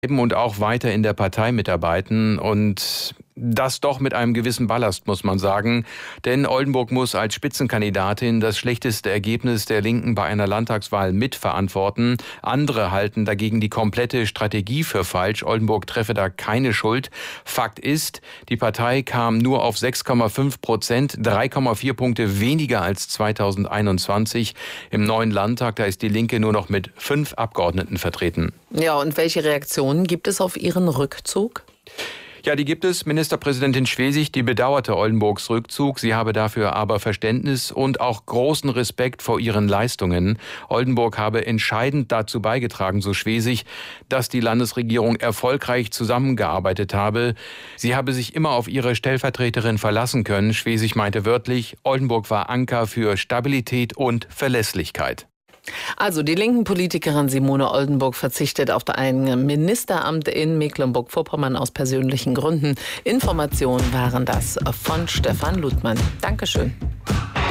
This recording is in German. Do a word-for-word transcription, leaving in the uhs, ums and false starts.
und auch weiter in der Partei mitarbeiten und das doch mit einem gewissen Ballast, muss man sagen. Denn Oldenburg muss als Spitzenkandidatin das schlechteste Ergebnis der Linken bei einer Landtagswahl mitverantworten. Andere halten dagegen die komplette Strategie für falsch. Oldenburg treffe da keine Schuld. Fakt ist, die Partei kam nur auf sechs Komma fünf Prozent, drei Komma vier Punkte weniger als zweitausendeinundzwanzig. Im neuen Landtag, da ist die Linke nur noch mit fünf Abgeordneten vertreten. Ja, und welche Reaktionen gibt es auf Ihren Rückzug? Ja, die gibt es. Ministerpräsidentin Schwesig, die bedauerte Oldenburgs Rückzug. Sie habe dafür aber Verständnis und auch großen Respekt vor ihren Leistungen. Oldenburg habe entscheidend dazu beigetragen, so Schwesig, dass die Landesregierung erfolgreich zusammengearbeitet habe. Sie habe sich immer auf ihre Stellvertreterin verlassen können. Schwesig meinte wörtlich, Oldenburg war Anker für Stabilität und Verlässlichkeit. Also die linken Politikerin Simone Oldenburg verzichtet auf ein Ministeramt in Mecklenburg-Vorpommern aus persönlichen Gründen. Informationen waren das von Stefan Ludmann. Dankeschön.